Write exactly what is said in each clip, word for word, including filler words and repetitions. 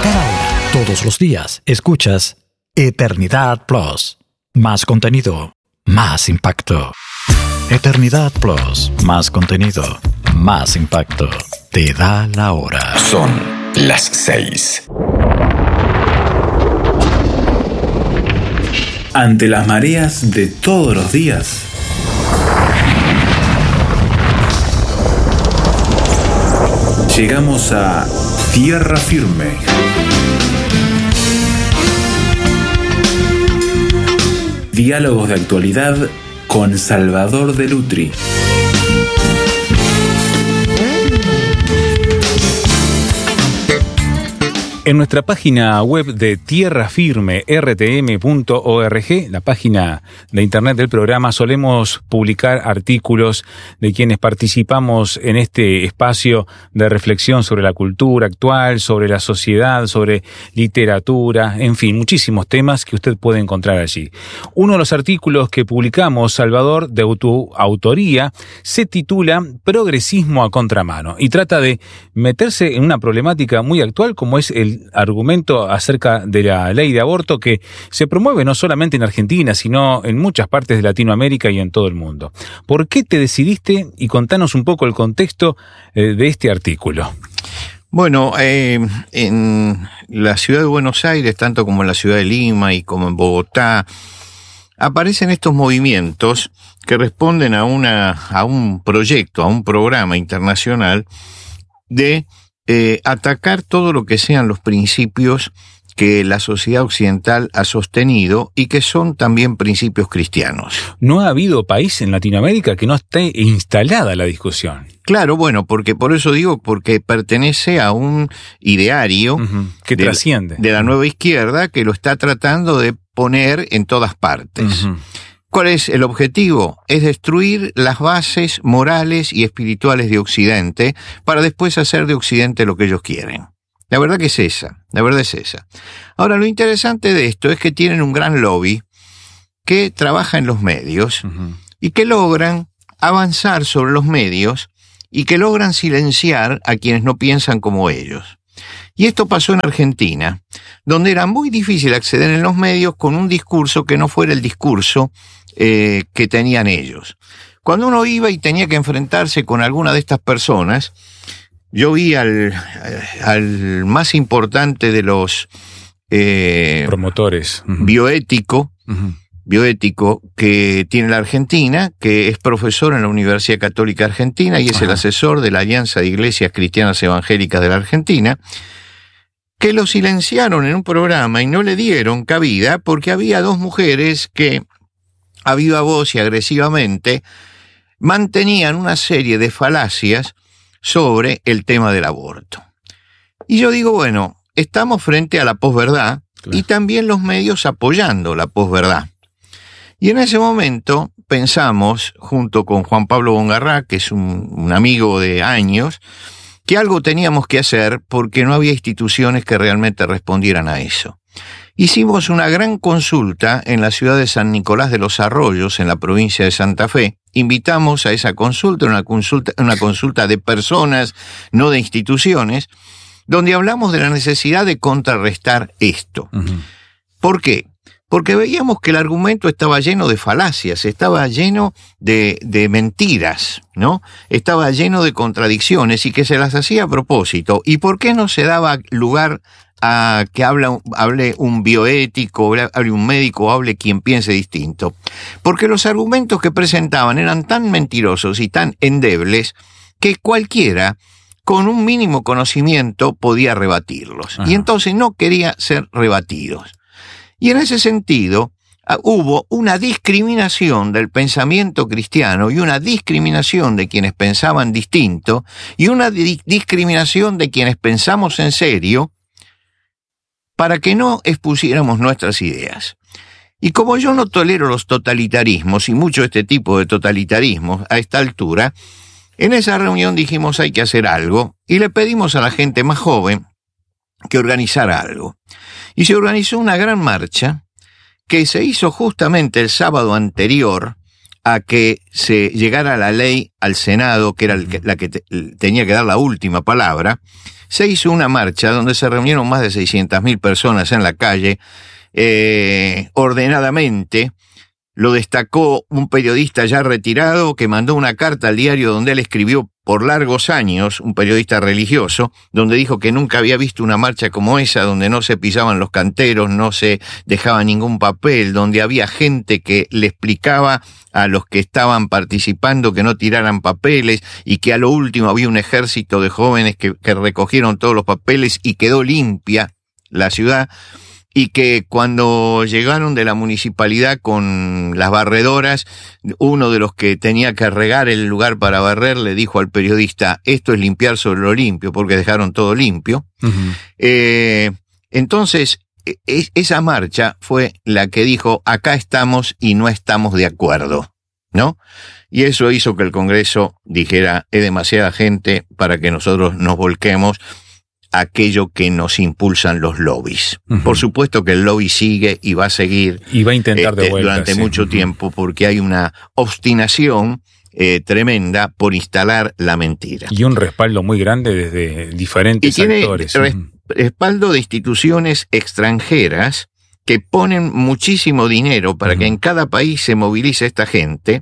Ahora, todos los días, escuchas Eternidad Plus. Más contenido, más impacto. Eternidad Plus, más contenido, más impacto. Te da la hora. Son las seis. Ante las mareas de todos los días, llegamos a tierra firme. Diálogos de actualidad con Salvador de Lutri. En nuestra página web de Tierra Firme, r t m punto org, la página de internet del programa, solemos publicar artículos de quienes participamos en este espacio de reflexión sobre la cultura actual, sobre la sociedad, sobre literatura, en fin, muchísimos temas que usted puede encontrar allí. Uno de los artículos que publicamos, Salvador, de tu autoría, se titula Progresismo a contramano y trata de meterse en una problemática muy actual como es el argumento acerca de la ley de aborto que se promueve no solamente en Argentina, sino en muchas partes de Latinoamérica y en todo el mundo. ¿Por qué te decidiste? Y contanos un poco el contexto eh, de este artículo. Bueno, eh, en la ciudad de Buenos Aires, tanto como en la ciudad de Lima y como en Bogotá, aparecen estos movimientos que responden a una, a un proyecto, a un programa internacional de Eh, atacar todo lo que sean los principios que la sociedad occidental ha sostenido y que son también principios cristianos. ¿No ha habido país en Latinoamérica que no esté instalada la discusión? Claro, bueno, porque por eso digo, porque pertenece a un ideario uh-huh, que de, trasciende de la nueva izquierda que lo está tratando de poner en todas partes. Uh-huh. ¿Cuál es el objetivo? Es destruir las bases morales y espirituales de Occidente para después hacer de Occidente lo que ellos quieren. La verdad que es esa, la verdad es esa. Ahora, lo interesante de esto es que tienen un gran lobby que trabaja en los medios uh-huh. y que logran avanzar sobre los medios y que logran silenciar a quienes no piensan como ellos. Y esto pasó en Argentina, donde era muy difícil acceder en los medios con un discurso que no fuera el discurso eh, que tenían ellos. Cuando uno iba y tenía que enfrentarse con alguna de estas personas, yo vi al, al más importante de los eh, promotores uh-huh. bioético, uh-huh. bioético que tiene la Argentina, que es profesor en la Universidad Católica Argentina y es Ajá. el asesor de la Alianza de Iglesias Cristianas Evangélicas de la Argentina, que lo silenciaron en un programa y no le dieron cabida porque había dos mujeres que, a viva voz y agresivamente, mantenían una serie de falacias sobre el tema del aborto. Y yo digo, bueno, estamos frente a la posverdad claro. y también los medios apoyando la posverdad. Y en ese momento pensamos, junto con Juan Pablo Bongarrá, que es un, un amigo de años, que algo teníamos que hacer porque no había instituciones que realmente respondieran a eso. Hicimos una gran consulta en la ciudad de San Nicolás de los Arroyos, en la provincia de Santa Fe. Invitamos a esa consulta, una consulta, una consulta de personas, no de instituciones, donde hablamos de la necesidad de contrarrestar esto. Uh-huh. ¿Por qué? Porque veíamos que el argumento estaba lleno de falacias, estaba lleno de, de mentiras, ¿no? Estaba lleno de contradicciones y que se las hacía a propósito. ¿Y por qué no se daba lugar a que habla, hable un bioético, hable un médico, hable quien piense distinto? Porque los argumentos que presentaban eran tan mentirosos y tan endebles que cualquiera con un mínimo conocimiento podía rebatirlos. Ajá. Y entonces no quería ser rebatidos. Y en ese sentido, uh, hubo una discriminación del pensamiento cristiano y una discriminación de quienes pensaban distinto y una di- discriminación de quienes pensamos en serio para que no expusiéramos nuestras ideas. Y como yo no tolero los totalitarismos y mucho este tipo de totalitarismos a esta altura, en esa reunión dijimos hay que hacer algo y le pedimos a la gente más joven que organizara algo. Y se organizó una gran marcha que se hizo justamente el sábado anterior a que se llegara la ley al Senado, que era el que, la que te, tenía que dar la última palabra. se hizo una marcha donde se reunieron más de seiscientas mil personas en la calle, eh, ordenadamente. Lo destacó un periodista ya retirado que mandó una carta al diario donde él escribió por largos años, un periodista religioso, donde dijo que nunca había visto una marcha como esa, donde no se pisaban los canteros, no se dejaba ningún papel, donde había gente que le explicaba a los que estaban participando que no tiraran papeles y que a lo último había un ejército de jóvenes que, que recogieron todos los papeles y quedó limpia la ciudad. Y que cuando llegaron de la municipalidad con las barredoras, uno de los que tenía que regar el lugar para barrer le dijo al periodista, esto es limpiar sobre lo limpio, porque dejaron todo limpio. Uh-huh. Eh, entonces, es, esa marcha fue la que dijo, acá estamos y no estamos de acuerdo, ¿no? Y eso hizo que el Congreso dijera, es demasiada gente para que nosotros nos volquemos aquello que nos impulsan los lobbies. Uh-huh. Por supuesto que el lobby sigue y va a seguir y va a intentar de este, vuelta, durante sí. mucho uh-huh. tiempo, porque hay una obstinación eh, tremenda por instalar la mentira. Y un respaldo muy grande desde diferentes y tiene actores. Res- respaldo de instituciones extranjeras que ponen muchísimo dinero para uh-huh. que en cada país se movilice esta gente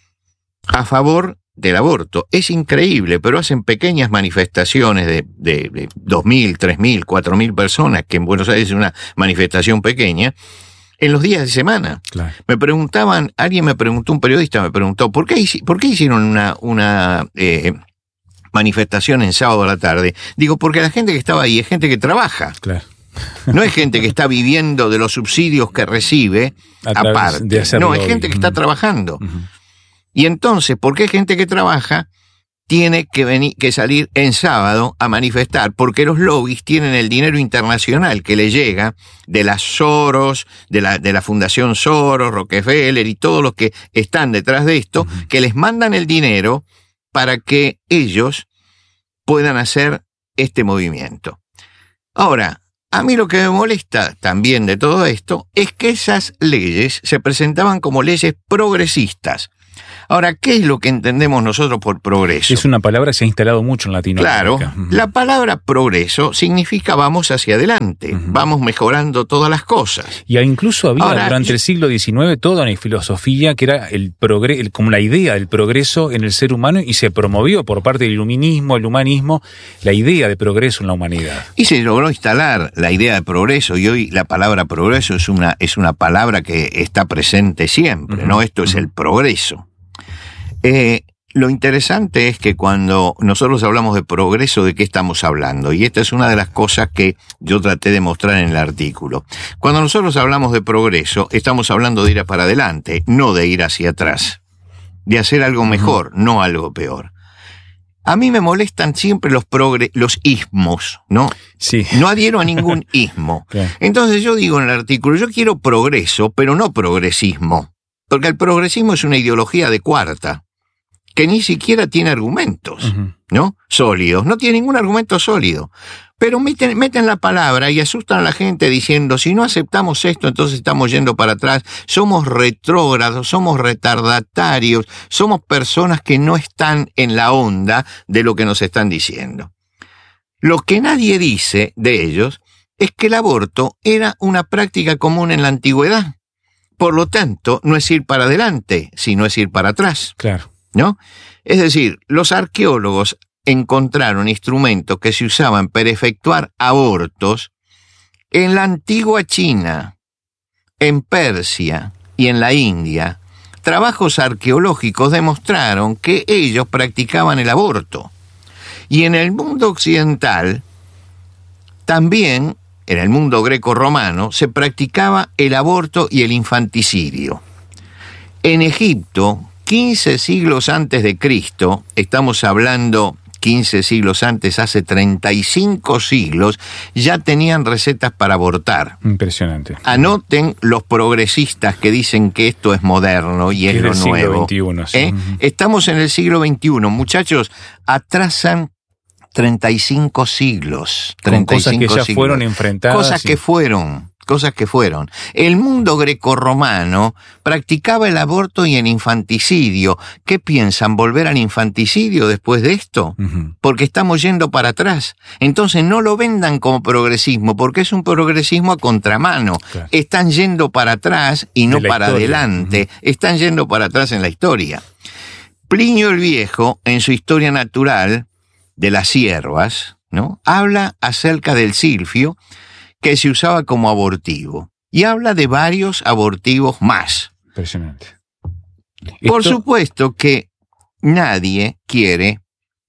a favor del aborto. Es increíble, pero hacen pequeñas manifestaciones de, de, de dos mil, tres mil, cuatro mil personas, que en Buenos Aires es una manifestación pequeña, en los días de semana. Claro. Me preguntaban, alguien me preguntó, un periodista me preguntó, ¿por qué, por qué hicieron una, una eh, manifestación en sábado a la tarde? Digo, porque la gente que estaba ahí es gente que trabaja. Claro. No es gente que está viviendo de los subsidios que recibe aparte. No, es gente que está trabajando. Uh-huh. Y entonces, ¿por qué gente que trabaja tiene que venir, que salir en sábado a manifestar? Porque los lobbies tienen el dinero internacional que le llega de las Soros, de la, de la Fundación Soros, Rockefeller y todos los que están detrás de esto, uh-huh. que les mandan el dinero para que ellos puedan hacer este movimiento. Ahora, a mí lo que me molesta también de todo esto es que esas leyes se presentaban como leyes progresistas. Ahora, ¿qué es lo que entendemos nosotros por progreso? Es una palabra que se ha instalado mucho en Latinoamérica. Claro, uh-huh. la palabra progreso significa vamos hacia adelante, uh-huh. vamos mejorando todas las cosas. Y incluso había Ahora, durante yo... el siglo diecinueve toda una filosofía que era el progre- el, como la idea del progreso en el ser humano y se promovió por parte del iluminismo, el humanismo, la idea de progreso en la humanidad. Y se logró instalar la idea de progreso y hoy la palabra progreso es una, es una palabra que está presente siempre, uh-huh. ¿no? Esto uh-huh. es el progreso. Eh, lo interesante es que cuando nosotros hablamos de progreso, ¿de qué estamos hablando? Y esta es una de las cosas que yo traté de mostrar en el artículo. Cuando nosotros hablamos de progreso, estamos hablando de ir para adelante, no de ir hacia atrás. De hacer algo mejor, uh-huh. no algo peor. A mí me molestan siempre los progre- los ismos, ¿no? Sí. No adhiero a ningún ismo. Claro. Entonces yo digo en el artículo, yo quiero progreso, pero no progresismo. Porque el progresismo es una ideología de cuarta, que ni siquiera tiene argumentos, uh-huh. ¿no? Sólidos. No tiene ningún argumento sólido. Pero meten, meten la palabra y asustan a la gente diciendo, si no aceptamos esto, entonces estamos yendo para atrás, somos retrógrados, somos retardatarios, somos personas que no están en la onda de lo que nos están diciendo. Lo que nadie dice de ellos es que el aborto era una práctica común en la antigüedad. Por lo tanto, no es ir para adelante, sino es ir para atrás. Claro. ¿No? Es decir, los arqueólogos encontraron instrumentos que se usaban para efectuar abortos en la antigua China, en Persia y en la India. Trabajos arqueológicos demostraron que ellos practicaban el aborto. Y en el mundo occidental, también, en el mundo greco-romano, se practicaba el aborto y el infanticidio. En Egipto, quince siglos antes de Cristo, estamos hablando quince siglos antes, hace treinta y cinco siglos, ya tenían recetas para abortar. Impresionante. Anoten los progresistas que dicen que esto es moderno y es, es lo nuevo. siglo veintiuno, sí. ¿Eh? Uh-huh. Estamos en el siglo veintiuno. Muchachos, atrasan treinta y cinco siglos. treinta y cinco Con cosas que ya siglos. fueron enfrentadas. Cosas y... que fueron. cosas que fueron. El mundo grecorromano practicaba el aborto y el infanticidio. ¿Qué piensan? ¿Volver al infanticidio después de esto? Uh-huh. Porque estamos yendo para atrás. Entonces no lo vendan como progresismo, porque es un progresismo a contramano. Claro. Están yendo para atrás y no para historia. adelante. Uh-huh. Están yendo para atrás en la historia. Plinio el Viejo, en su Historia Natural de las Ciervas, ¿no?, habla acerca del silfio, que se usaba como abortivo. Y habla de varios abortivos más. Impresionante. Por Esto... supuesto que nadie quiere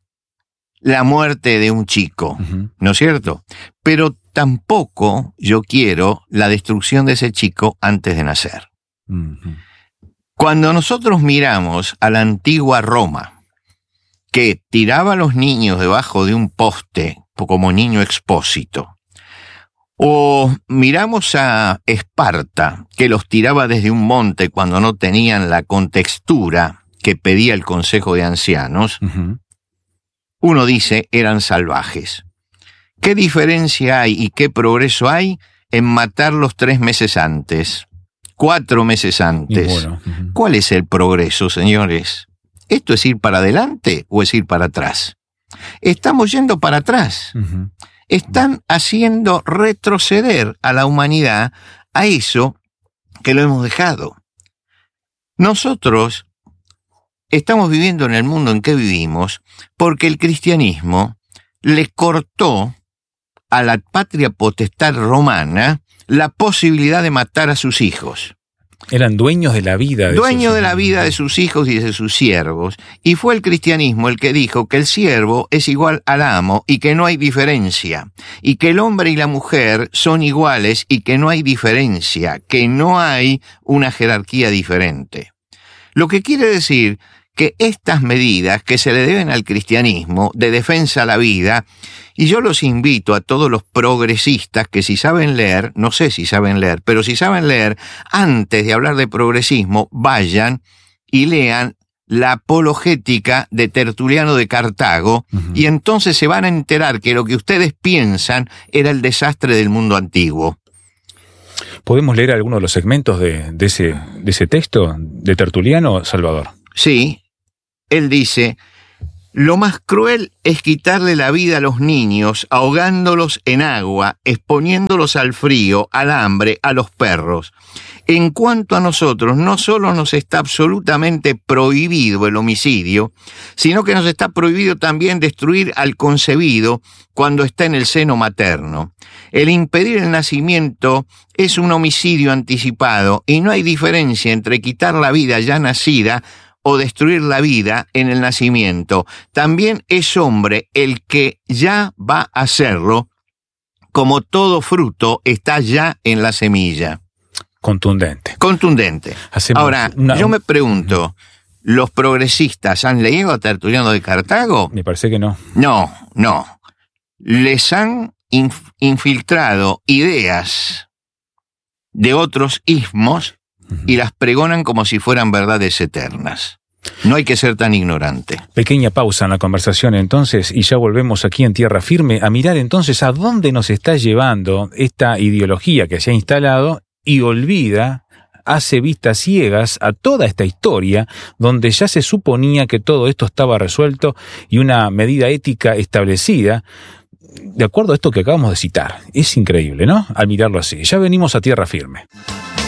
la muerte de un chico, uh-huh. ¿no es cierto? Pero tampoco yo quiero la destrucción de ese chico antes de nacer. Uh-huh. Cuando nosotros miramos a la antigua Roma, que tiraba a los niños debajo de un poste como niño expósito, o miramos a Esparta, que los tiraba desde un monte cuando no tenían la contextura que pedía el Consejo de Ancianos, uh-huh. uno dice, eran salvajes. ¿Qué diferencia hay y qué progreso hay en matarlos tres meses antes, cuatro meses antes? Bueno, uh-huh. ¿Cuál es el progreso, señores? ¿Esto es ir para adelante o es ir para atrás? Estamos yendo para atrás. Uh-huh. Están haciendo retroceder a la humanidad a eso que lo hemos dejado. Nosotros estamos viviendo en el mundo en que vivimos porque el cristianismo le cortó a la patria potestad romana la posibilidad de matar a sus hijos. Eran dueños de la vida. De Dueños sus... de la vida de sus hijos y de sus siervos. Y fue el cristianismo el que dijo que el siervo es igual al amo y que no hay diferencia. Y que el hombre y la mujer son iguales y que no hay diferencia. Que no hay una jerarquía diferente. Lo que quiere decir que estas medidas que se le deben al cristianismo de defensa a la vida, y yo los invito a todos los progresistas que si saben leer, no sé si saben leer, pero si saben leer, antes de hablar de progresismo, vayan y lean la apologética de Tertuliano de Cartago, uh-huh. y entonces se van a enterar que lo que ustedes piensan era el desastre del mundo antiguo. ¿Podemos leer algunos de los segmentos de, de, ese, de ese texto de Tertuliano, Salvador? Sí, él dice: lo más cruel es quitarle la vida a los niños, ahogándolos en agua, exponiéndolos al frío, al hambre, a los perros. En cuanto a nosotros, no solo nos está absolutamente prohibido el homicidio, sino que nos está prohibido también destruir al concebido cuando está en el seno materno. El impedir el nacimiento es un homicidio anticipado y no hay diferencia entre quitar la vida ya nacida o destruir la vida en el nacimiento. También es hombre el que ya va a hacerlo, como todo fruto está ya en la semilla. Contundente. Contundente. Hacemos Ahora, una... yo me pregunto, ¿los progresistas han leído a Tertuliano de Cartago? Me parece que no. No, no. Les han inf- infiltrado ideas de otros ismos y las pregonan como si fueran verdades eternas. No hay que ser tan ignorante. Pequeña pausa en la conversación entonces y ya volvemos aquí en Tierra Firme a mirar entonces a dónde nos está llevando esta ideología que se ha instalado y olvida, hace vistas ciegas a toda esta historia donde ya se suponía que todo esto estaba resuelto y una medida ética establecida de acuerdo a esto que acabamos de citar. Es increíble, ¿no? Al mirarlo así. Ya venimos a Tierra Firme.